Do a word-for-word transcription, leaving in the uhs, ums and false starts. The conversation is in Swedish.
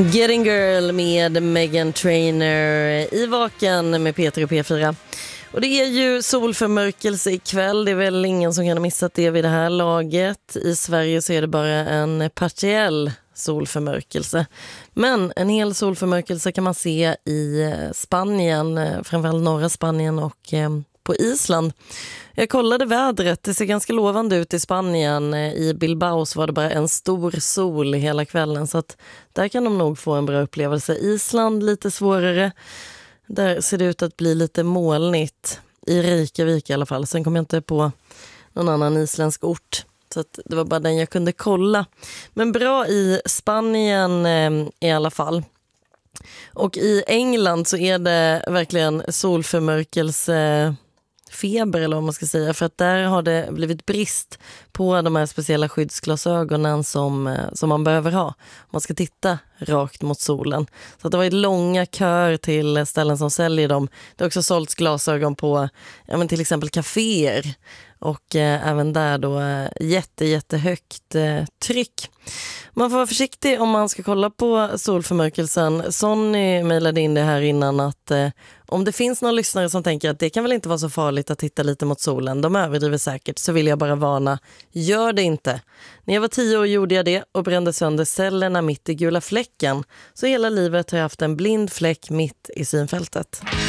Getting Girl med Meghan Trainor i Vaken med Peter och P fyra. Och det är ju solförmörkelse ikväll. Det är väl ingen som kan ha missat det vid det här laget. I Sverige så är det bara en partiell solförmörkelse. Men en hel solförmörkelse kan man se i Spanien, framförallt norra Spanien och eh, på Island. Jag kollade vädret, det ser ganska lovande ut i Spanien. I Bilbao så var det bara en stor sol hela kvällen, så att där kan de nog få en bra upplevelse. Island lite svårare. Där ser det ut att bli lite molnigt. I Reykjavik i alla fall. Sen kom jag inte på någon annan isländsk ort. Så att det var bara den jag kunde kolla. Men bra i Spanien eh, i alla fall. Och i England så är det verkligen solförmörkelse feber eller vad man ska säga, för att där har det blivit brist på de här speciella skyddsglasögonen som, som man behöver ha om man ska titta rakt mot solen. Så att det var ett långa kör till ställen som säljer dem. Det har också sålts glasögon på ja, men till exempel kaféer och eh, även där då eh, jätte, jättehögt eh, tryck. Man får vara försiktig om man ska kolla på solförmörkelsen. Sonny mejlade in det här innan att eh, om det finns någon lyssnare som tänker att det kan väl inte vara så farligt att titta lite mot solen, de överdriver säkert, så vill jag bara varna, gör det inte. När jag var tio år gjorde jag det och brände sönder cellerna mitt i gula fläcken, så hela livet har jag haft en blind fläck mitt i synfältet.